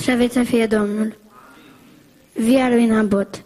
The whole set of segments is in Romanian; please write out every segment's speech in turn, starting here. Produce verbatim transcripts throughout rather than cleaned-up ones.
Slăvit să fie Domnul. Via lui Nabot.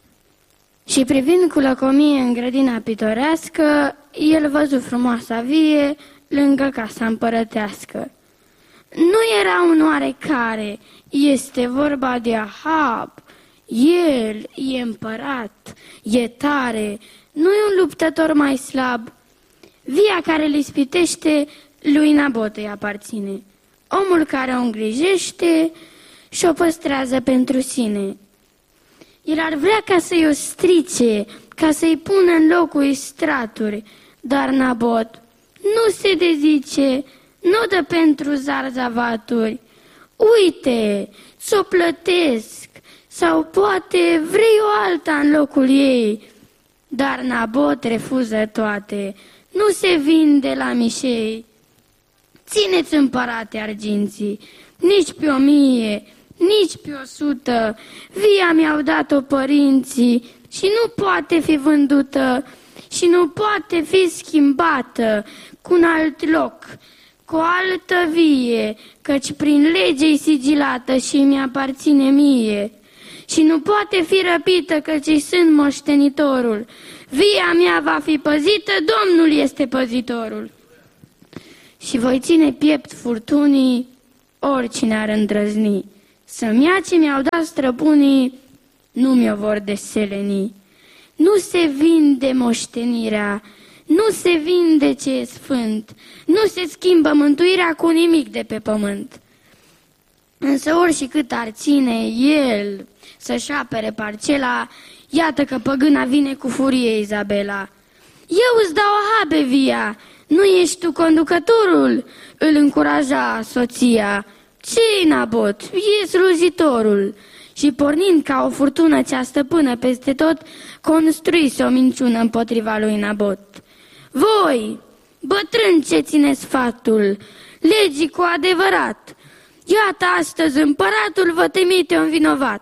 Și privind cu lăcomie în grădina pitorească, el văzu frumoasa vie lângă casa împărătească. Nu era un oarecare, este vorba de Ahab. El e împărat, e tare, nu e un luptător mai slab. Via care îl ispitește lui Nabot îi aparține. Omul care o îngrijește și o păstrează pentru sine. El ar vrea ca să-i o strice, ca să-i pună în locul straturi, dar Nabot nu se dezice, nu dă pentru zarzavaturi. Uite, ți-o plătesc, sau poate vrei o alta în locul ei. Dar Nabot refuză toate, nu se vinde la mișei. Țineți, împărate, arginții, nici pe o mie, nici pe o sută, via mi-au dat-o părinții și nu poate fi vândută și nu poate fi schimbată cu un alt loc, cu o altă vie, căci prin lege-i sigilată și mi-aparține mie. Și nu poate fi răpită, căci sunt moștenitorul. Via mea va fi păzită, Domnul este păzitorul. Și voi ține piept furtunii, oricine ar îndrăzni. Să-mi ia ce mi-au dat străbunii, nu mi-o vor deseleni. Nu se vinde moștenirea, nu se vinde ce e sfânt, nu se schimbă mântuirea cu nimic de pe pământ. Însă ori și cât ar ține el să-și apere parcela, iată că păgâna vine cu furie, Izabela. Eu îți dau Ahabe via, nu ești tu conducătorul? Îl încuraja soția. Ce-i, Nabot? E slujitorul. Și pornind ca o furtună cea stăpână peste tot, construise o minciună împotriva lui Nabot. Voi, bătrâni ce ține sfatul, legii cu adevărat, iată astăzi împăratul vă temite un vinovat.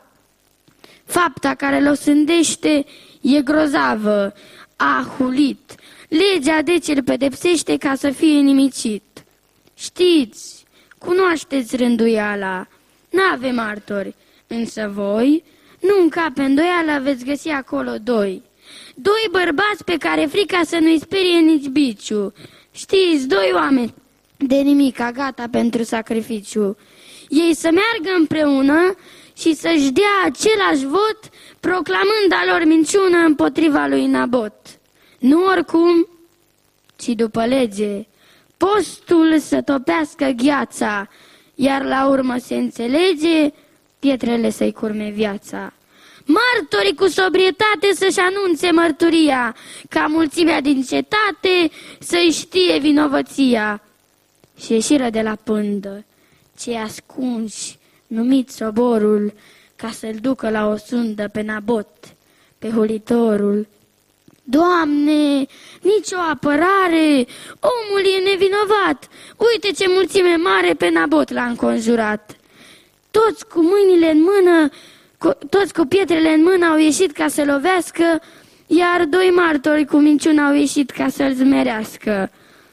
Fapta care l-o sândește e grozavă, a hulit. Legea deci îl pedepsește ca să fie nimicit. Știți, cunoașteți rânduiala, n-ave martori, însă voi nu în cap îndoială veți găsi acolo doi. Doi bărbați pe care frica să nu-i sperie nici biciu. Știți, doi oameni de nimica, gata pentru sacrificiu. Ei să meargă împreună și să-și dea același vot, proclamând a lor minciună împotriva lui Nabot. Nu oricum, ci după lege, postul să topească gheața, iar la urmă se înțelege, pietrele să-i curme viața. Martorii cu sobrietate să-și anunțe mărturia, ca mulțimea din cetate să-i știe vinovăția. Și ieșiră de la pândă, cei ascunși, numiți soborul, ca să-l ducă la o sundă pe Nabot, pe hulitorul. Doamne, nicio apărare, omul e nevinovat, uite ce mulțime mare pe Nabot l-a înconjurat. Toți cu mâinile în mână, cu, toți cu pietrele în mână au ieșit ca să lovească, iar doi martori cu minciuna au ieșit ca să-l zmerească.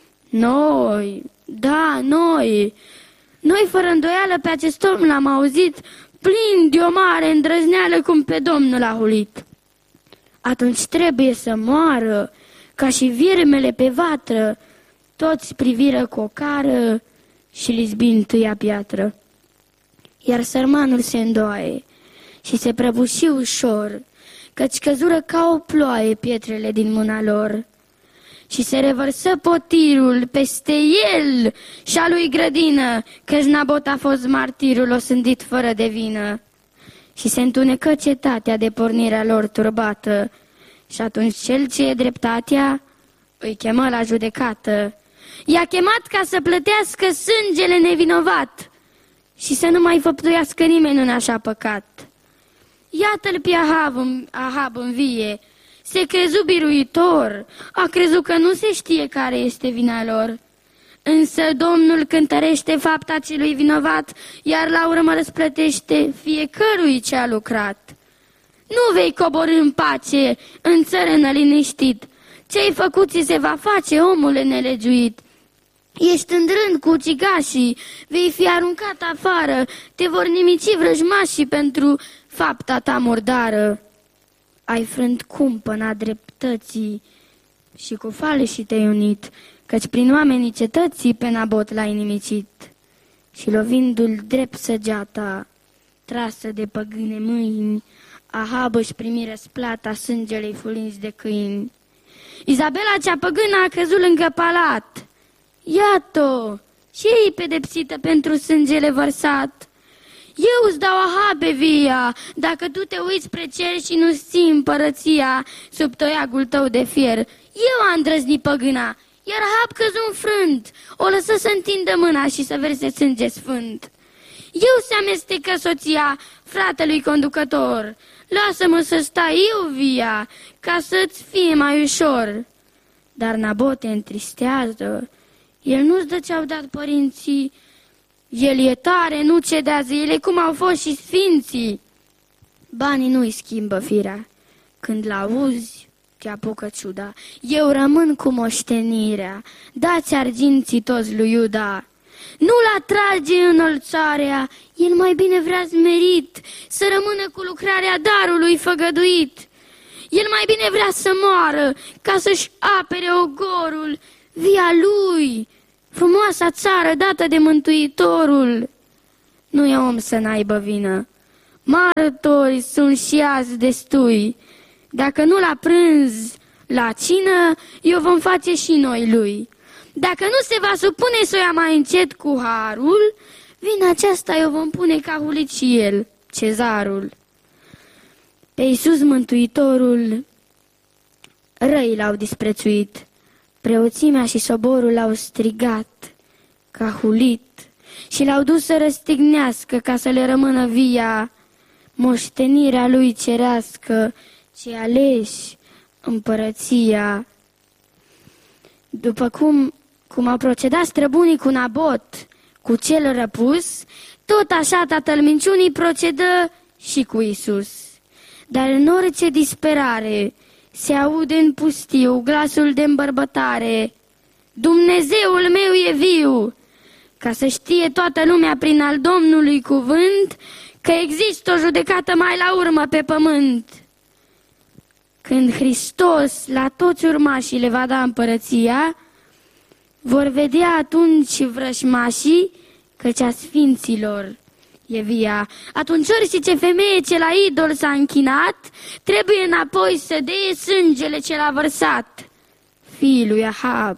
Noi, da, noi, noi fără îndoială pe acest om l-am auzit, plin de o mare îndrăzneală cum pe Domnul a hulit. Atunci trebuie să moară, ca și viermele pe vatră, toți priviră cu o cară și li-zbi întâia piatră. Iar sărmanul se îndoaie și se prăbuși ușor, căci căzură ca o ploaie pietrele din mâna lor. Și se revărsă potirul peste el și a lui grădină, căci Nabot a fost martirul osândit fără de vină. Și se întunecă cetatea de pornirea lor turbată, și atunci cel ce e dreptatea îi chemă la judecată. I-a chemat ca să plătească sângele nevinovat și să nu mai făptuiască nimeni un așa păcat. Iată-l pe Ahab în, Ahab în vie, se crezu biruitor, a crezut că nu se știe care este vina lor. Însă Domnul cântărește fapta celui vinovat, iar la urmă răsplătește fiecărui ce a lucrat. Nu vei coborî în pace, în țărână liniștit. Ce-ai făcut ți se va face, omule nelegiuit. Ești în rând cu ucigașii, vei fi aruncat afară, te vor nimici vrăjmașii pentru fapta ta murdară. Ai frânt cumpăna dreptății și cu faleșii te-ai unit, căci prin oamenii cetății pe Nabot l-ai nimicit. Și lovindu-l drept săgeata, trasă de păgâne mâini, Ahab își primi răsplata sângelei fulinți de câini. Izabela cea păgână a căzut lângă palat. Iată, și ei pedepsită pentru sângele vărsat. Eu îți dau, Ahabe, via, dacă tu te uiți spre cer și nu-ți ții împărăția sub toiagul tău de fier. Eu am îndrăznit păgâna, iar Ahab căzu înfrânt, o lăsă să întindă mâna și să verse sânge sfânt. Eu se amestecă soția fratelui conducător, lasă-mă să stai eu via, ca să-ți fie mai ușor. Dar Nabot te întristează, el nu-ți dă ce-au dat părinții, el e tare, nu cedează, ele cum au fost și sfinții. Banii nu-i schimbă firea, când l-auzi, te apucă ciuda. Eu rămân cu moștenirea, dați arginții toți lui Iuda. Nu-l atrage înălțarea, el mai bine vrea smerit, să rămână cu lucrarea darului făgăduit. El mai bine vrea să moară, ca să-și apere ogorul, via lui, frumoasa țară dată de Mântuitorul. Nu e om să n-aibă vină, marători sunt și azi destui. Dacă nu la prânz, la cină, eu vom face și noi lui. Dacă nu se va supune să o ia mai încet cu harul, vina aceasta eu vom pune ca hulit și el, cezarul. Pe Iisus Mântuitorul răii l-au disprețuit, preoțimea și soborul l-au strigat ca hulit și l-au dus să răstignească ca să le rămână via moștenirea lui cerească, ce aleși împărăția. După cum, cum au procedat străbunii cu Nabot, cu cel răpus, tot așa tatăl minciunii procedă și cu Iisus. Dar în orice disperare se aude în pustiu glasul de îmbărbătare: Dumnezeul meu e viu, ca să știe toată lumea prin al Domnului cuvânt că există o judecată mai la urmă pe pământ. Când Hristos la toți urmașii le va da împărăția, vor vedea atunci vrășmașii că cea sfinților e via. Atunci orice femeie ce la idol s-a închinat, trebuie înapoi să dea sângele ce l-a vărsat. Fiii lui Ahab,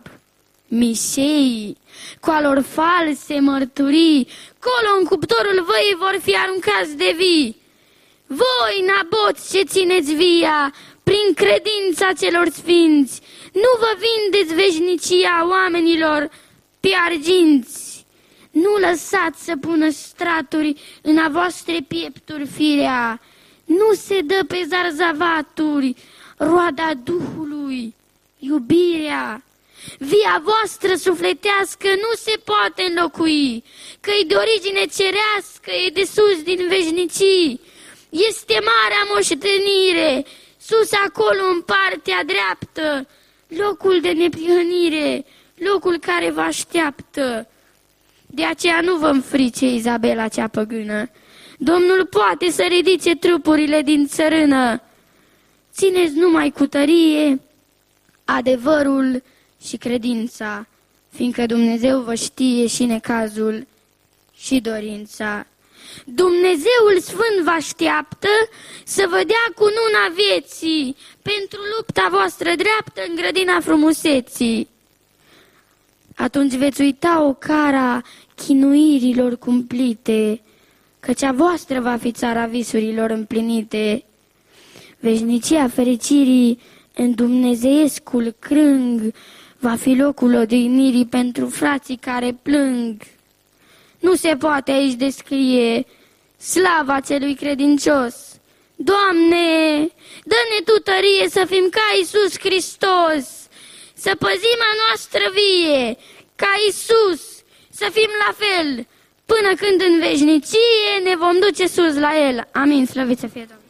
mișei, cu alor false mărturii, colo în cuptorul văii vor fi aruncați de vii. Voi, Nabot, ce țineți via, prin credința celor sfinți, nu vă vindeți veșnicia oamenilor pe arginți. Nu lăsați să pună straturi în a voastre piepturi firea, nu se dă pe zarzavaturi roada Duhului, iubirea. Via voastră sufletească nu se poate înlocui, că-i de origine cerească, e de sus din veșnicii. Este marea moștenire, sus acolo în partea dreaptă, locul de neprihănire, locul care vă așteaptă. De aceea nu vă înfrice, Izabela cea păgână. Domnul poate să ridice trupurile din țărână. Țineți numai cu tărie adevărul și credința, fiindcă Dumnezeu vă știe și necazul și dorința. Dumnezeul Sfânt vă așteaptă să vă dea cununa vieții pentru lupta voastră dreaptă în grădina frumuseții. Atunci veți uita o cara chinuirilor cumplite, căci a voastră va fi țara visurilor împlinite. Veșnicia fericirii în dumnezeiescul crâng va fi locul odihnirii pentru frații care plâng. Nu se poate aici descrie slava celui credincios. Doamne, dă-ne Tu tărie să fim ca Iisus Hristos, să păzim a noastră vie, ca Iisus, să fim la fel, până când în veșnicie ne vom duce sus la El. Amin, slăvit să fie Domnul.